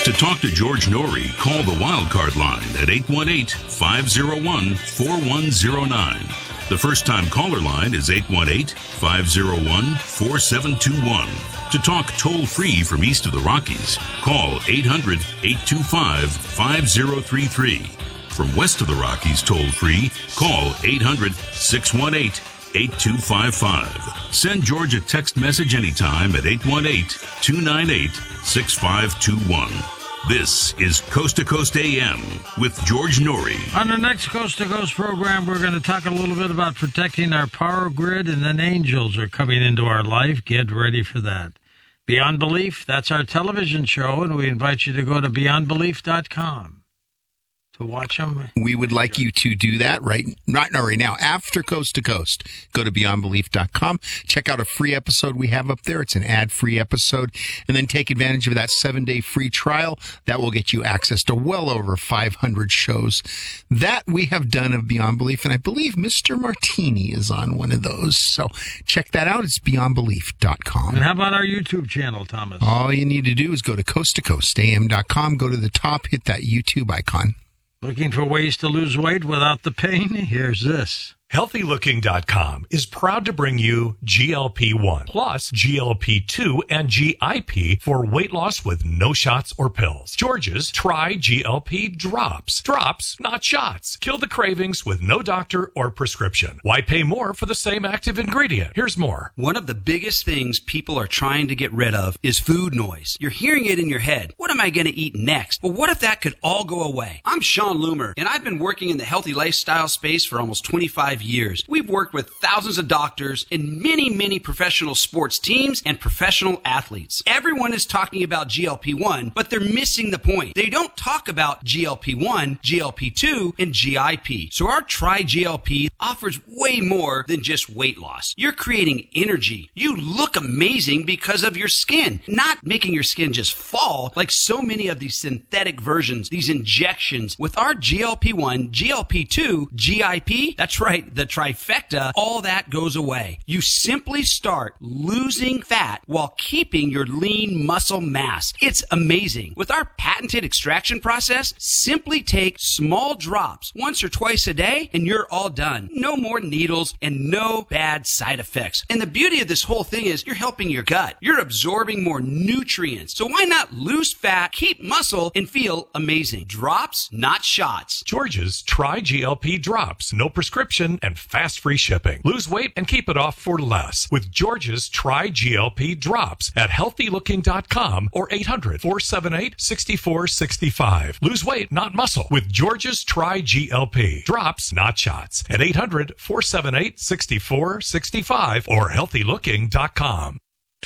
To talk to George Norrie, call the Wildcard line at 818-501-4109. The first-time caller line is 818-501-4721. To talk toll-free from east of the Rockies, call 800-825-5033. From west of the Rockies toll-free, call 800-618-8255. Send George a text message anytime at 818-298-6521. This is Coast to Coast AM with George Norrie. On the next Coast to Coast program, we're going to talk a little bit about protecting our power grid, and then angels are coming into our life. Get ready for that. Beyond Belief, that's our television show, and we invite you to go to beyondbelief.com to watch them. We would like you to do that right now, after Coast to Coast. Go to beyondbelief.com. Check out a free episode we have up there. It's an ad-free episode. And then take advantage of that 7-day free trial. That will get you access to well over 500 shows that we have done of Beyond Belief. And I believe Mr. Martini is on one of those. So check that out. It's beyondbelief.com. And how about our YouTube channel, Thomas? All you need to do is go to coasttocoastam.com, go to the top, hit that YouTube icon. Looking for ways to lose weight without the pain? Here's this. HealthyLooking.com is proud to bring you GLP-1 plus GLP-2 and GIP for weight loss with no shots or pills. George's Try GLP Drops. Drops, not shots. Kill the cravings with no doctor or prescription. Why pay more for the same active ingredient? Here's more. One of the biggest things people are trying to get rid of is food noise. You're hearing it in your head. What am I going to eat next? Well, what if that could all go away? I'm Sean Loomer, and I've been working in the healthy lifestyle space for almost 25 years. We've worked with thousands of doctors and many professional sports teams and professional athletes. Everyone is talking about GLP-1, but they're missing the point. They don't talk about GLP-1, GLP-2, and GIP. So our Try GLP offers way more than just weight loss. You're creating energy. You look amazing because of your skin, not making your skin just fall like so many of these synthetic versions, these injections. With our GLP-1, GLP-2, GIP, that's right, the trifecta, all that goes away. You simply start losing fat while keeping your lean muscle mass. It's amazing. With our patented extraction process, simply take small drops once or twice a day and you're all done. No more needles and no bad side effects. And the beauty of this whole thing is you're helping your gut. You're absorbing more nutrients. So why not lose fat, keep muscle, and feel amazing? Drops, not shots. George's Try GLP Drops. No prescription and fast free shipping. Lose weight and keep it off for less with George's Try GLP Drops at healthylooking.com or 800-478-6465. Lose weight, not muscle with George's Try GLP Drops, not shots at 800-478-6465 or healthylooking.com.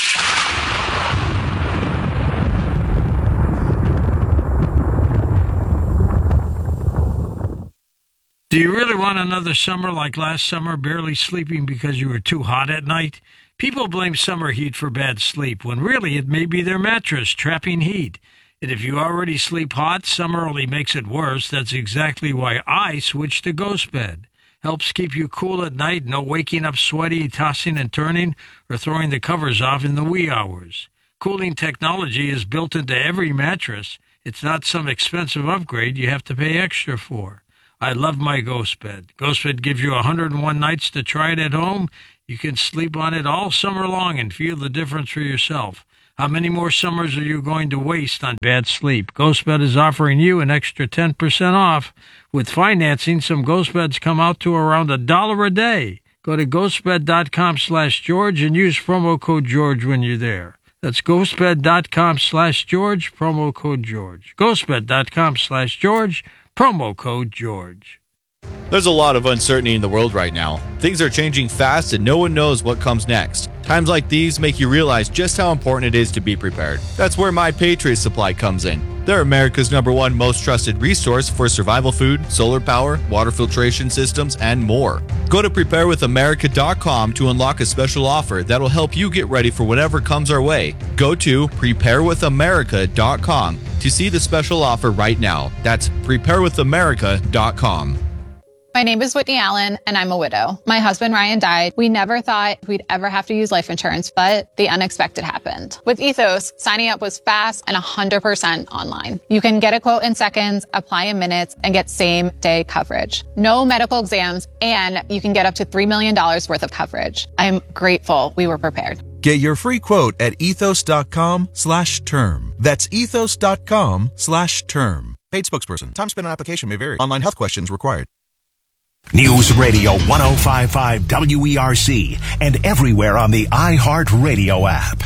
Do you really want another summer like last summer, barely sleeping because you were too hot at night? People blame summer heat for bad sleep, when really it may be their mattress trapping heat. And if you already sleep hot, summer only makes it worse. That's exactly why I switched to Ghost Bed. Helps keep you cool at night, no waking up sweaty, tossing and turning, or throwing the covers off in the wee hours. Cooling technology is built into every mattress. It's not some expensive upgrade you have to pay extra for. I love my Ghost Bed. Ghost Bed gives you 101 nights to try it at home. You can sleep on it all summer long and feel the difference for yourself. How many more summers are you going to waste on bad sleep? Ghost Bed is offering you an extra 10% off. With financing, some Ghost Beds come out to around $1 a day. Go to ghostbed.com/George and use promo code George when you're there. That's ghostbed.com/George, promo code George. ghostbed.com/George, promo code George. There's a lot of uncertainty in the world right now. Things are changing fast and no one knows what comes next. Times like these make you realize just how important it is to be prepared. That's where My Patriot Supply comes in. They're America's #1 most trusted resource for survival food, solar power, water filtration systems, and more. Go to preparewithamerica.com to unlock a special offer that'll help you get ready for whatever comes our way. Go to preparewithamerica.com to see the special offer right now. That's preparewithamerica.com. My name is Whitney Allen, and I'm a widow. My husband, Ryan, died. We never thought we'd ever have to use life insurance, but the unexpected happened. With Ethos, signing up was fast and 100% online. You can get a quote in seconds, apply in minutes, and get same-day coverage. No medical exams, and you can get up to $3 million worth of coverage. I'm grateful we were prepared. Get your free quote at ethos.com/term. That's ethos.com/term. Paid spokesperson. Time spent on application may vary. Online health questions required. News Radio 105.5 WERC and everywhere on the iHeartRadio app.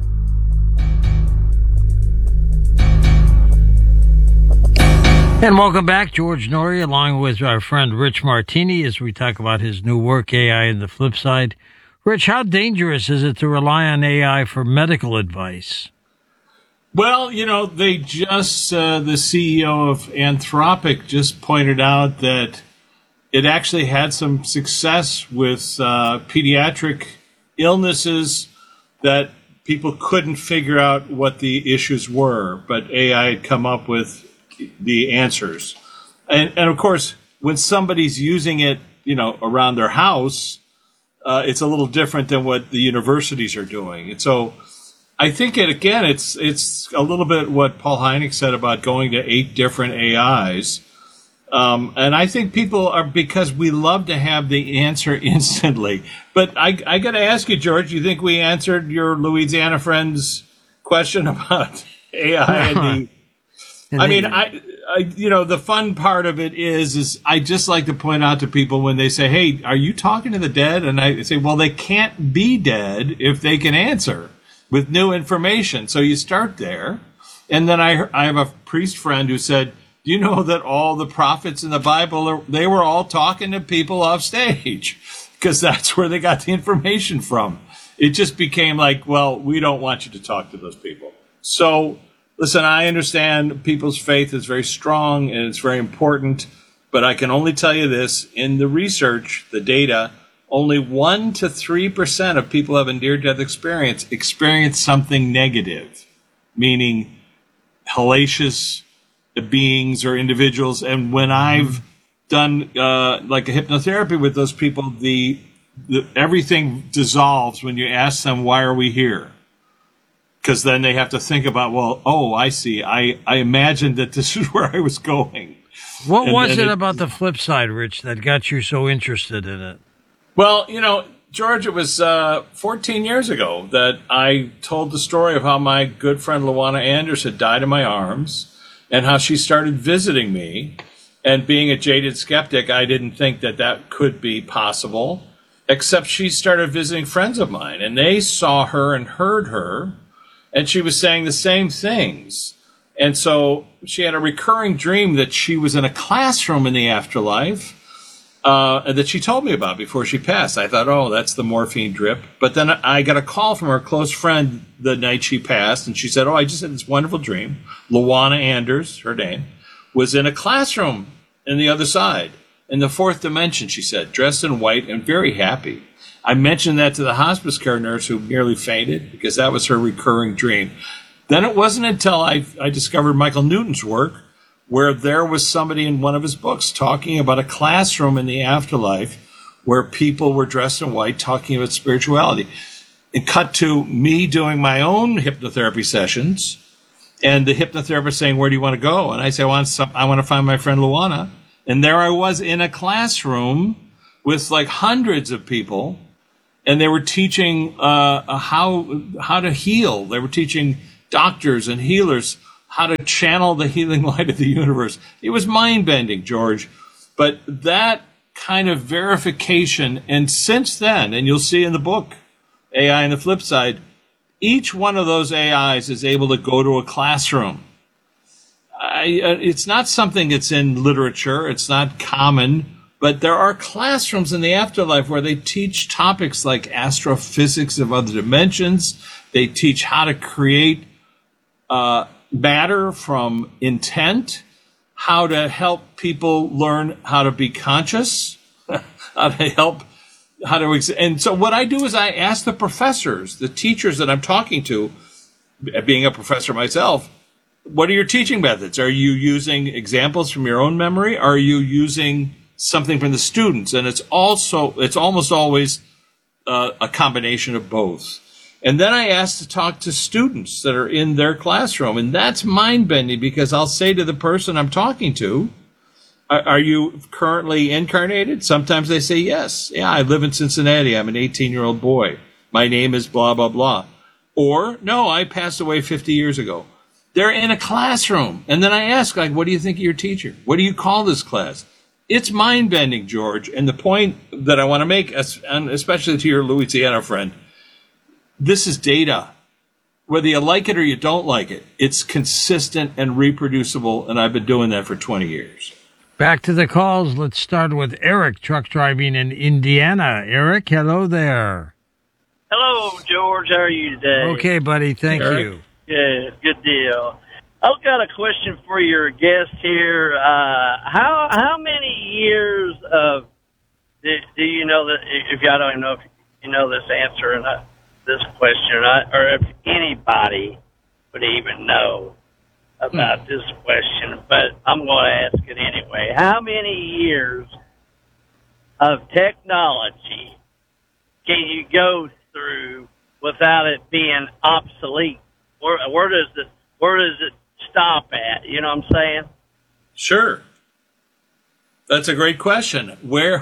And welcome back, George Noory, along with our friend Rich Martini, as we talk about his new work, AI and the Flip Side. Rich, how dangerous is it to rely on AI for medical advice? Well, they just, the CEO of Anthropic just pointed out that it actually had some success with pediatric illnesses that people couldn't figure out what the issues were, but AI had come up with the answers. And of course, when somebody's using it, around their house, it's a little different than what the universities are doing. And so I think it's a little bit what Paul Hynek said about going to 8 different AIs. And I think people are, because we love to have the answer instantly. But I got to ask you, George, you think we answered your Louisiana friend's question about AI and the fun part of it is I just like to point out to people when they say, hey, are you talking to the dead? And I say, well, they can't be dead if they can answer with new information. So you start there. And then I have a priest friend who said, do you know that all the prophets in the Bible, they were all talking to people off stage because that's where they got the information from. It just became like, well, we don't want you to talk to those people. So listen, I understand people's faith is very strong and it's very important, but I can only tell you this, in the research, the data, only 1 to 3% of people who have a near-death experience something negative, meaning hellacious beings or individuals. And when I've done like a hypnotherapy with those people, the everything dissolves when you ask them, why are we here? Because then they have to think about, well, oh, I see. I imagined that this is where I was going. What was it about the Flip Side, Rich, that got you so interested in it? Well, George, it was 14 years ago that I told the story of how my good friend Luana Anders had died in my arms and how she started visiting me. And being a jaded skeptic, I didn't think that could be possible, except she started visiting friends of mine, and they saw her and heard her. And she was saying the same things. And so she had a recurring dream that she was in a classroom in the afterlife that she told me about before she passed. I thought, oh, that's the morphine drip. But then I got a call from her close friend the night she passed, and she said, oh, I just had this wonderful dream. Luana Anders, her name, was in a classroom in the other side, in the 4th dimension, she said, dressed in white and very happy. I mentioned that to the hospice care nurse who nearly fainted because that was her recurring dream. Then it wasn't until I discovered Michael Newton's work where there was somebody in one of his books talking about a classroom in the afterlife where people were dressed in white talking about spirituality. It cut to me doing my own hypnotherapy sessions and the hypnotherapist saying, where do you want to go? And I say, I want to find my friend Luana. And there I was in a classroom with like hundreds of people. And they were teaching how to heal. They were teaching doctors and healers how to channel the healing light of the universe. It was mind-bending, George. But that kind of verification, and since then, and you'll see in the book, AI and the Flip Side, each one of those AIs is able to go to a classroom. It's not something that's in literature. It's not common. But there are classrooms in the afterlife where they teach topics like astrophysics of other dimensions. They teach how to create matter from intent, how to help people learn how to be conscious, and so what I do is I ask the professors, the teachers that I'm talking to, being a professor myself, what are your teaching methods? Are you using examples from your own memory? Are you using something from the students, and it's almost always a combination of both. And then I ask to talk to students that are in their classroom, and that's mind-bending because I'll say to the person I'm talking to, are you currently incarnated? Sometimes they say yes. Yeah, I live in Cincinnati. I'm an 18-year-old boy. My name is blah, blah, blah. Or, no, I passed away 50 years ago. They're in a classroom. And then I ask, like, what do you think of your teacher? What do you call this class? It's mind-bending, George. And the point that I want to make, especially to your Louisiana friend, this is data. Whether you like it or you don't like it, it's consistent and reproducible, and I've been doing that for 20 years. Back to the calls. Let's start with Eric, truck driving in Indiana. Eric, hello there. Hello, George. How are you today? Okay, buddy. Thank you. Good deal. I've got a question for your guest here. How many years of do you know that? If I don't even know if you know this answer or not, this question, or if anybody would even know about this question, but I'm going to ask it anyway. How many years of technology can you go through without it being obsolete? Where does it stop at? You know what I'm saying? Sure. That's a great question.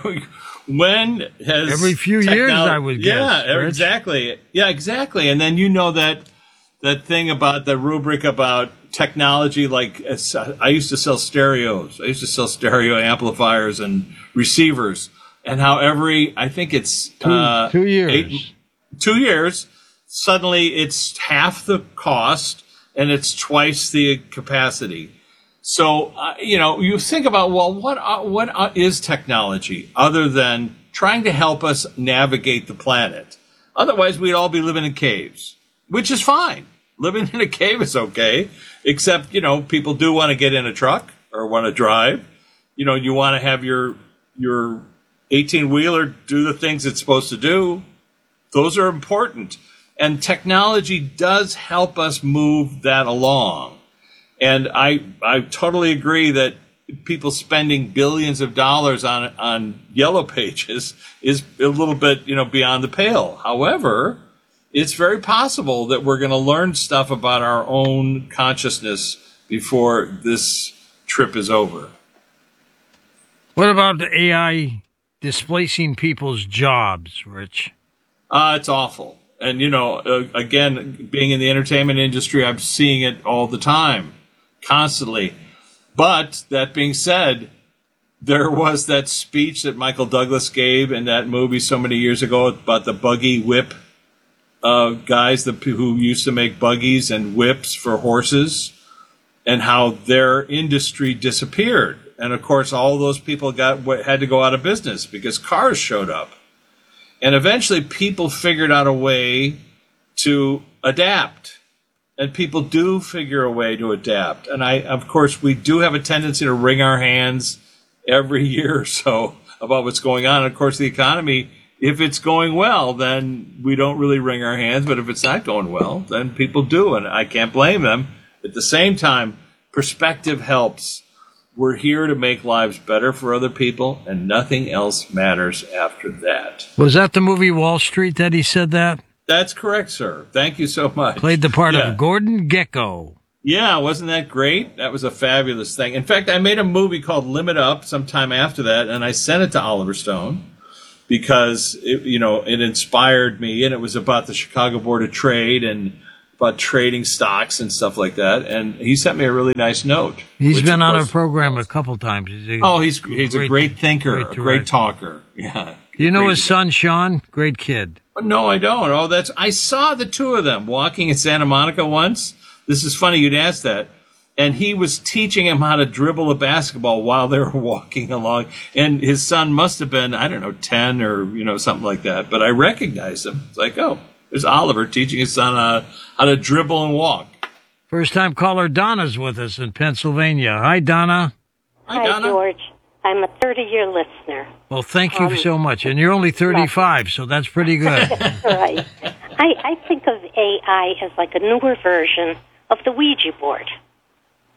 When has every few years, I would guess. Yeah, Rich. exactly. Yeah, exactly. And then you know that thing about the rubric about technology, like I used to sell stereos. I used to sell stereo amplifiers and receivers. And how I think it's 2 years. 2 years, suddenly it's half the cost and it's twice the capacity. So, you think about, well, what is technology other than trying to help us navigate the planet? Otherwise, we'd all be living in caves, which is fine. Living in a cave is okay, except, people do want to get in a truck or want to drive. You want to have your 18-wheeler do the things it's supposed to do. Those are important. And technology does help us move that along. And I totally agree that people spending billions of dollars on Yellow Pages is a little bit, beyond the pale. However, it's very possible that we're going to learn stuff about our own consciousness before this trip is over. What about the AI displacing people's jobs, Rich? It's awful. And, again, being in the entertainment industry, I'm seeing it all the time, constantly. But that being said, there was that speech that Michael Douglas gave in that movie so many years ago about the buggy whip guys who used to make buggies and whips for horses and how their industry disappeared. And, of course, all those people had to go out of business because cars showed up. And eventually people figured out a way to adapt. And people do figure a way to adapt. And of course, we do have a tendency to wring our hands every year or so about what's going on. And of course, the economy, if it's going well, then we don't really wring our hands. But if it's not going well, then people do. And I can't blame them. At the same time, perspective helps. We're here to make lives better for other people, and nothing else matters after that. Was that the movie Wall Street that he said that? That's correct, sir. Thank you so much. Played the part of Gordon Gekko. Yeah, wasn't that great? That was a fabulous thing. In fact, I made a movie called Limit Up sometime after that, and I sent it to Oliver Stone because it inspired me, and it was about the Chicago Board of Trade and about trading stocks and stuff like that. And he sent me a really nice note. He's been on our program a couple times. He's a great thinker, a great talker. Yeah. Do you know his son, Sean? Great kid. No, I don't. I saw the two of them walking in Santa Monica once. This is funny you'd ask that. And he was teaching him how to dribble a basketball while they were walking along. And his son must have been, 10 or, something like that. But I recognized him. It's like, oh, there's Oliver teaching his son how to dribble and walk. First-time caller Donna's with us in Pennsylvania. Hi, Donna. Hi, Donna. George. I'm a 30-year listener. Well, thank you so much. And you're only 35, so that's pretty good. Right. I think of AI as like a newer version of the Ouija board.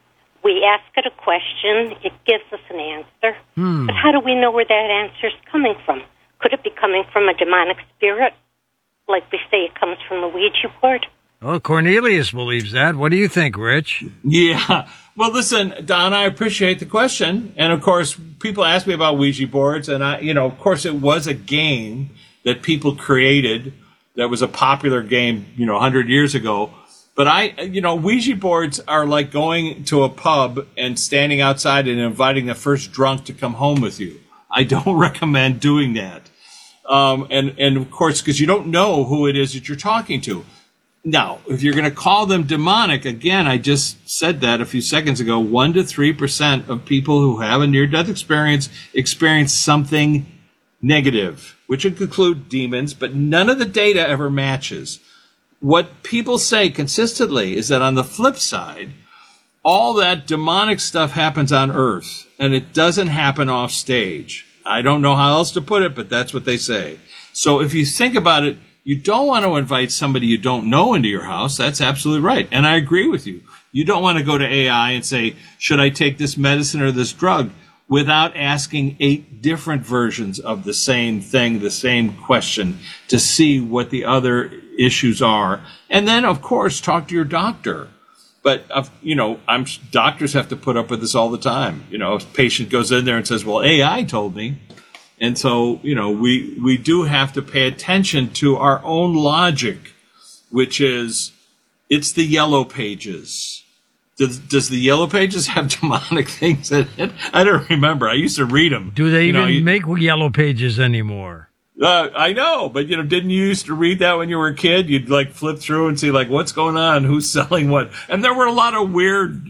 We ask it a question, it gives us an answer. But how do we know where that answer is coming from? Could it be coming from a demonic spirit, like we say it comes from a Ouija board? Well, Cornelius believes that. What do you think, Rich? Yeah. Well, listen, Don, I appreciate the question. And, of course, people ask me about Ouija boards. And, of course, it was a game that people created that was a popular game, 100 years ago. But Ouija boards are like going to a pub and standing outside and inviting the first drunk to come home with you. I don't recommend doing that. And of course, because you don't know who it is that you're talking to. Now, if you're going to call them demonic, again, I just said that a few seconds ago, 1 to 3% of people who have a near-death experience something negative, which would include demons, but none of the data ever matches. What people say consistently is that on the flip side, all that demonic stuff happens on Earth, and it doesn't happen off stage. I don't know how else to put it, but that's what they say. So if you think about it, you don't want to invite somebody you don't know into your house. That's absolutely right. And I agree with you. You don't want to go to AI and say, should I take this medicine or this drug, without asking 8 different versions of the same thing, the same question, to see what the other issues are. And then, of course, talk to your doctor. But, doctors have to put up with this all the time. A patient goes in there and says, well, AI told me. And so, we do have to pay attention to our own logic, which is, it's the Yellow Pages. Does the Yellow Pages have demonic things in it? I don't remember. I used to read them. Do they even make Yellow Pages anymore? I know, but, didn't you used to read that when you were a kid? You'd, flip through and see, what's going on, who's selling what. And there were a lot of weird,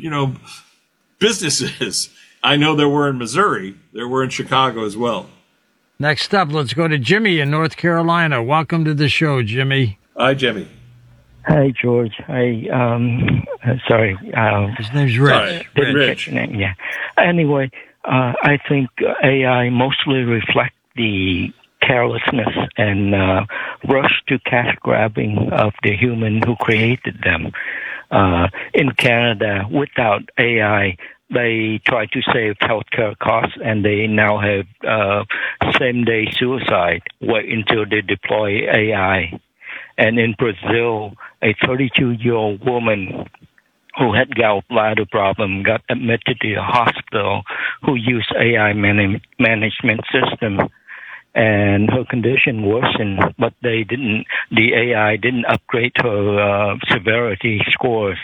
businesses. I know there were in Missouri. There were in Chicago as well. Next up, let's go to Jimmy in North Carolina. Welcome to the show, Jimmy. Hi, Jimmy. Hi, George. Sorry. His name's Rich. Rich. Yeah. Anyway, I think AI mostly reflect the carelessness and rush to cash grabbing of the human who created them. In Canada, without AI, they try to save healthcare costs, and they now have same-day suicide. Wait until they deploy AI. And in Brazil, a 32-year-old woman who had gallbladder problem got admitted to a hospital who used AI management system, and her condition worsened, but the AI didn't upgrade her severity scores.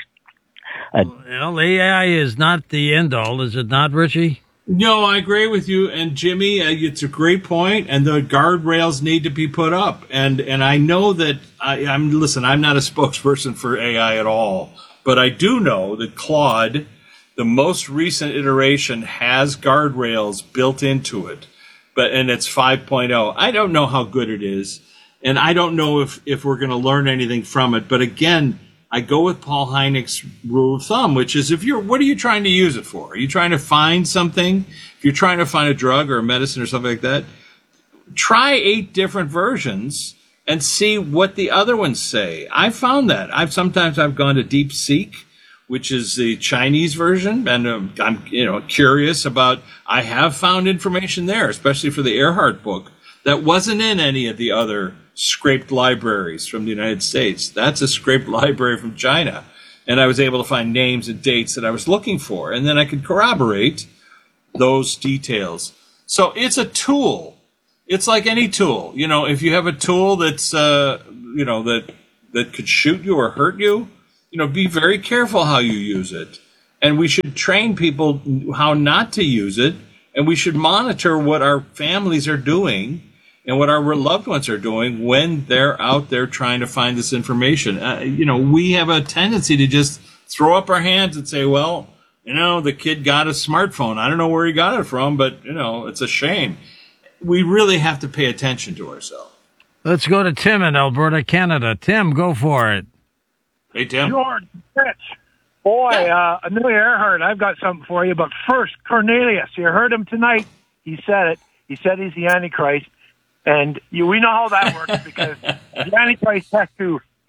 Well, AI is not the end all, is it not, Richie? No, I agree with you. And Jimmy, it's a great point, and the guardrails need to be put up. And I know that I'm not a spokesperson for AI at all, but I do know that Claude, the most recent iteration, has guardrails built into it. And it's 5.0. I don't know how good it is, and I don't know if we're going to learn anything from it. But again, I go with Paul Hynek's rule of thumb, which is what are you trying to use it for? Are you trying to find something? If you're trying to find a drug or a medicine or something like that, try 8 different versions and see what the other ones say. I found that. I've gone to DeepSeek, which is the Chinese version, and I'm curious about. I have found information there, especially for the Earhart book, that wasn't in any of the other scraped libraries from the United States. That's a scraped library from China, and I was able to find names and dates that I was looking for, and then I could corroborate those details. So it's a tool. It's like any tool. If you have a tool that's that could shoot you or hurt you, be very careful how you use it. And we should train people how not to use it, and we should monitor what our families are doing and what our loved ones are doing when they're out there trying to find this information. We have a tendency to just throw up our hands and say, well, the kid got a smartphone. I don't know where he got it from, but, it's a shame. We really have to pay attention to ourselves. Let's go to Tim in Alberta, Canada. Tim, go for it. Hey, Tim. George, Rich. Boy, Amelia Earhart, I've got something for you. But first, Cornelius. You heard him tonight. He said it. He said he's the Antichrist. And we know how that works because the Antichrist has to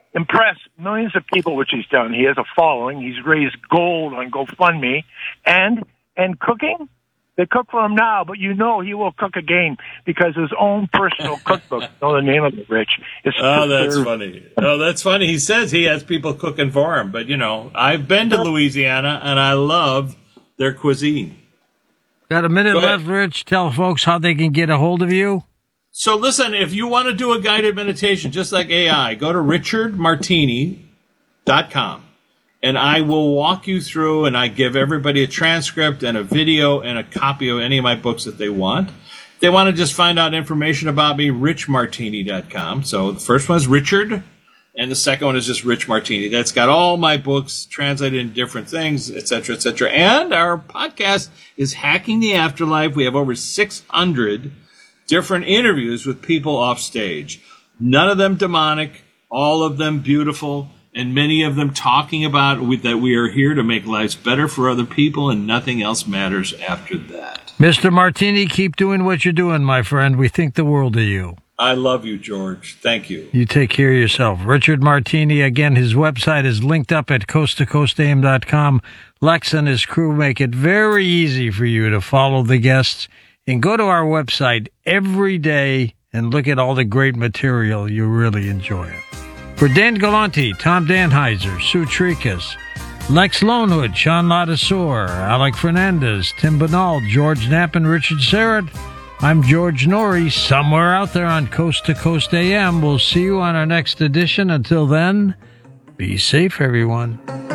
impress millions of people, which he's done. He has a following. He's raised gold on GoFundMe. And cooking, they cook for him now, but you know he will cook again because his own personal cookbook, know the name of it, Rich. That's funny. Oh, that's funny. He says he has people cooking for him, but, I've been to Louisiana, and I love their cuisine. Got a minute left, Rich. Tell folks how they can get a hold of you. So listen, if you want to do a guided meditation, just like AI, go to richardmartini.com, and I will walk you through, and I give everybody a transcript and a video and a copy of any of my books that they want. If they want to just find out information about me, richmartini.com. So the first one is Richard, and the second one is just Rich Martini. That's got all my books translated in different things, et cetera, et cetera. And our podcast is Hacking the Afterlife. We have over 600 different interviews with people off stage. None of them demonic, all of them beautiful, and many of them talking about that we are here to make lives better for other people, and nothing else matters after that. Mr. Martini, keep doing what you're doing, my friend. We think the world of you. I love you, George. Thank you. You take care of yourself. Richard Martini, again, his website is linked up at coasttocoastam.com. Lex and his crew make it very easy for you to follow the guests. And go to our website every day and look at all the great material. You really enjoy it. For Dan Galante, Tom Danheiser, Sue Trikas, Lex Lonehood, Sean Ladasor, Alec Fernandez, Tim Banal, George Knapp, and Richard Serrett, I'm George Norrie, somewhere out there on Coast to Coast AM. We'll see you on our next edition. Until then, be safe, everyone.